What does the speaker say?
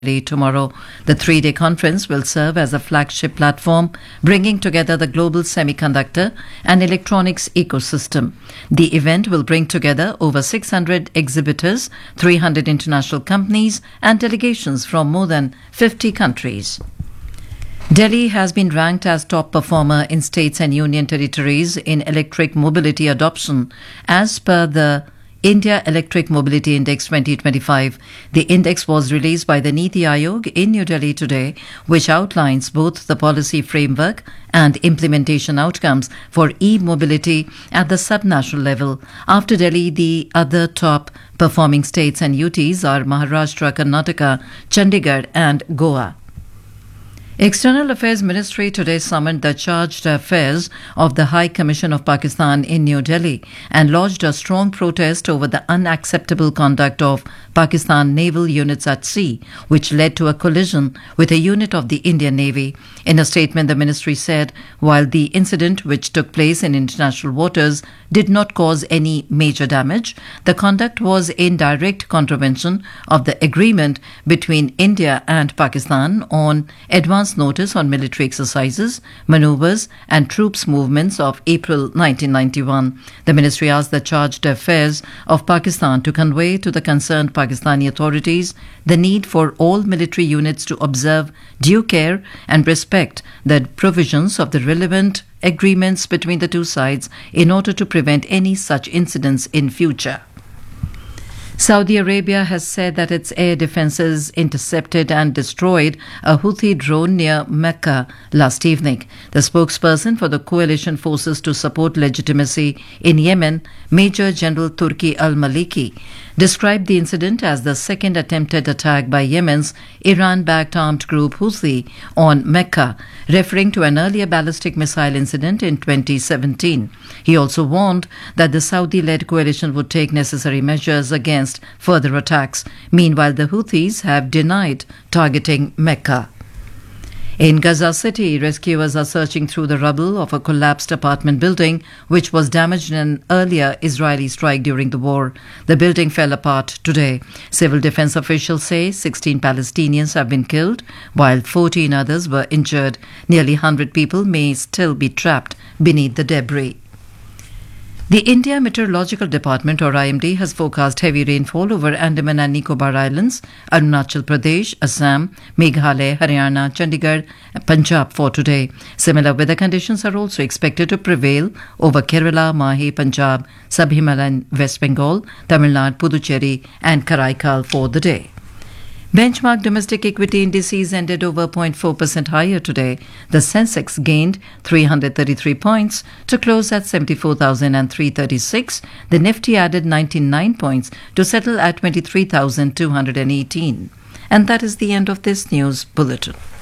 tomorrow. The three-day conference will serve as a flagship platform, bringing together the global semiconductor and electronics ecosystem. The event will bring together over 600 exhibitors, 300 international companies, and delegations from more than 50 countries. Delhi has been ranked as top performer in states and union territories in electric mobility adoption as per the India Electric Mobility Index 2025. The index was released by the Niti Aayog in New Delhi today, which outlines both the policy framework and implementation outcomes for e-mobility at the subnational level. After Delhi, the other top performing states and UTs are Maharashtra, Karnataka, Chandigarh and Goa. External Affairs Ministry today summoned the chargé d'affaires of the High Commission of Pakistan in New Delhi and lodged a strong protest over the unacceptable conduct of Pakistan naval units at sea, which led to a collision with a unit of the Indian Navy. In a statement, the ministry said, while the incident, which took place in international waters, did not cause any major damage, the conduct was in direct contravention of the agreement between India and Pakistan on advance notice on military exercises, maneuvers and troops movements of April 1991. The ministry asked the chargé d'affaires of Pakistan to convey to the concerned Pakistani authorities the need for all military units to observe due care and respect the provisions of the relevant agreements between the two sides in order to prevent any such incidents in future. Saudi Arabia has said that its air defences intercepted and destroyed a Houthi drone near Mecca last evening. The spokesperson for the coalition forces to support legitimacy in Yemen, Major General Turki al-Maliki, described the incident as the second attempted attack by Yemen's Iran-backed armed group Houthi on Mecca, referring to an earlier ballistic missile incident in 2017. He also warned that the Saudi-led coalition would take necessary measures against further attacks. Meanwhile, the Houthis have denied targeting Mecca. In Gaza City, rescuers are searching through the rubble of a collapsed apartment building which was damaged in an earlier Israeli strike during the war. The building fell apart today. Civil defense officials say 16 Palestinians have been killed, while 14 others were injured. Nearly 100 people may still be trapped beneath the debris. The India Meteorological Department, or IMD, has forecast heavy rainfall over Andaman and Nicobar Islands, Arunachal Pradesh, Assam, Meghalaya, Haryana, Chandigarh, and Punjab for today. Similar weather conditions are also expected to prevail over Kerala, Mahe, Punjab, Sub-Himalayan, West Bengal, Tamil Nadu, Puducherry and Karaikal for the day. Benchmark domestic equity indices ended over 0.4% higher today. The Sensex gained 333 points to close at 74,336. The Nifty added 99 points to settle at 23,218. And that is the end of this news bulletin.